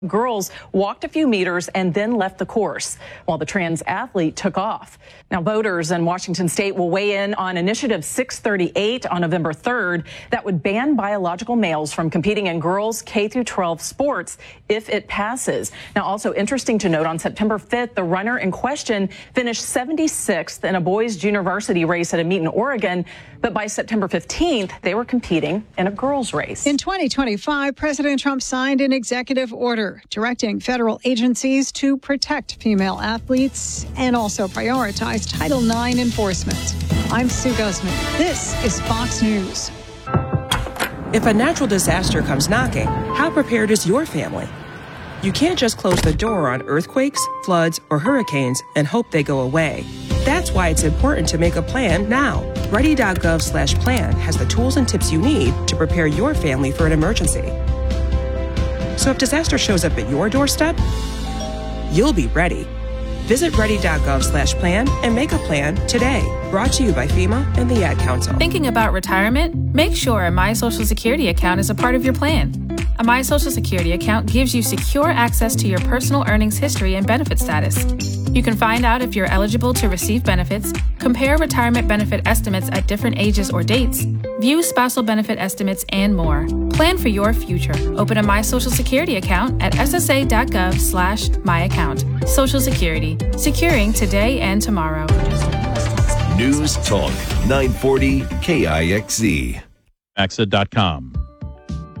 Girls walked a few meters and then left the course, while the trans athlete took off. Now, voters in Washington state will weigh in on Initiative 638 on November 3rd that would ban biological males from competing in girls K through 12 sports if it passes. Now, also interesting to note, on September 5th, the runner in question finished 76th in a boys' junior varsity race at a meet in Oregon. But by September 15th, they were competing in a girls' race. In 2025, President Trump signed an executive order directing federal agencies to protect female athletes and also prioritize Title IX enforcement. I'm Sue Guzman. This is Fox News. If a natural disaster comes knocking, how prepared is your family? You can't just close the door on earthquakes, floods, or hurricanes and hope they go away. That's why it's important to make a plan now. Ready.gov/plan has the tools and tips you need to prepare your family for an emergency. So if disaster shows up at your doorstep, you'll be ready. Visit ready.gov/plan and make a plan today. Brought to you by FEMA and the Ad Council. Thinking about retirement? Make sure a My Social Security account is a part of your plan. A My Social Security account gives you secure access to your personal earnings history and benefit status. You can find out if you're eligible to receive benefits, compare retirement benefit estimates at different ages or dates, view spousal benefit estimates, and more. Plan for your future. Open a My Social Security account at ssa.gov/myaccount. Social Security. Securing today and tomorrow. News Talk 940 KIXZ. AXA.com.